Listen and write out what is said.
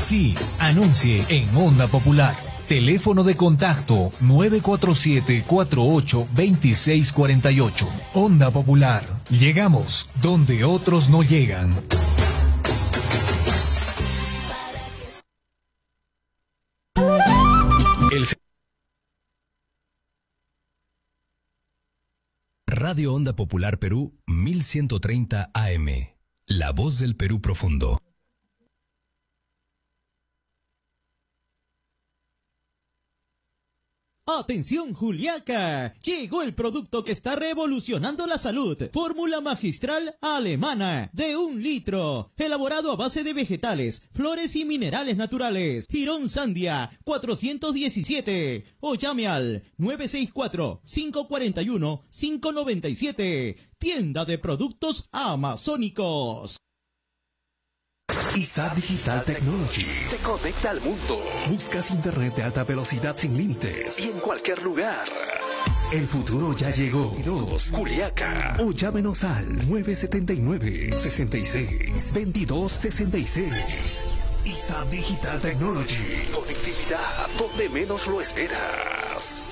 Sí, anuncie en Onda Popular. Teléfono de contacto 947-48-2648. Onda Popular. Llegamos donde otros no llegan. Radio Onda Popular Perú 1130 AM. La voz del Perú profundo. ¡Atención, Juliaca! Llegó el producto que está revolucionando la salud. Fórmula magistral alemana de 1 litro. Elaborado a base de vegetales, flores y minerales naturales. Girón Sandia 417. O llame al 964-541-597. Tienda de productos amazónicos. ISAT Digital Technology te conecta al mundo. Buscas internet de alta velocidad sin límites y en cualquier lugar. El futuro ya llegó. Juliaca. O llámenos al 979-66-2266. ISAT Digital Technology. Conectividad donde menos lo esperas.